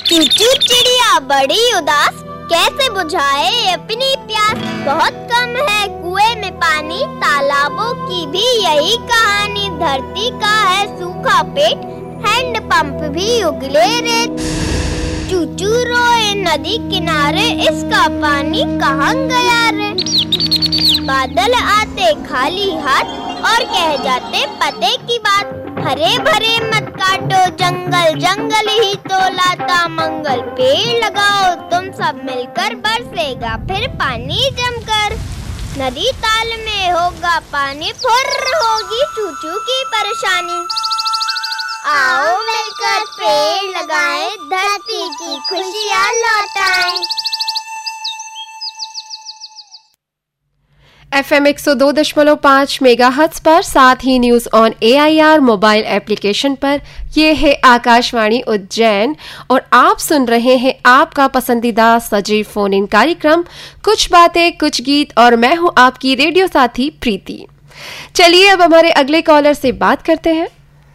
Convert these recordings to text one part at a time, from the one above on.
चूचू चिड़िया बड़ी उदास, कैसे बुझाए अपनी प्यास। बहुत कम है कुएं में पानी, तालाबों की भी यही कहानी। धरती का है सूखा पेट, हैंड पंप भी उगले रेत। चूचू रोए नदी किनारे, इसका पानी कहाँ गया रे। बादल आते खाली हाथ और कह जाते पते की बात। हरे भरे मत काटो जंगल, जंगल ही तो लाता मंगल। पेड़ लगाओ तुम सब मिलकर, बरसेगा फिर पानी जमकर। नदी ताल में होगा पानी, फुर्र होगी चूचू की परेशानी। आओ मिलकर पेड़ लगाएं, धरती की खुशियाँ लौटाएं। FM 102.5 मेगाहर्ट्ज पर, साथ ही news on AIR mobile application पर। ये है आकाशवाणी उज्जैन और आप सुन रहे हैं आपका पसंदीदा सजीव फोन इन कार्यक्रम कुछ बातें कुछ गीत, और मैं हूं आपकी रेडियो साथी प्रीति। चलिए अब हमारे अगले कॉलर से बात करते हैं।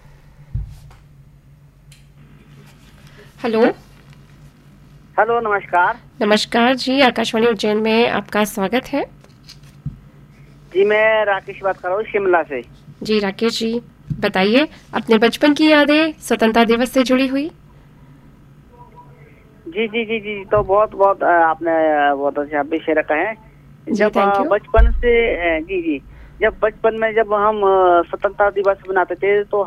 हेलो। हेलो, नमस्कार। नमस्कार जी, आकाशवाणी उज्जैन में आपका स्वागत है। जी, मैं राकेश बात कर रहा हूँ शिमला से। जी राकेश जी, बताइए अपने बचपन की यादें स्वतंत्रता दिवस से जुड़ी हुई। जी जी जी जी, तो बहुत बहुत आपने बहुत अच्छा विषय रखा है। जब बचपन से जब बचपन में जब हम स्वतंत्रता दिवस मनाते थे तो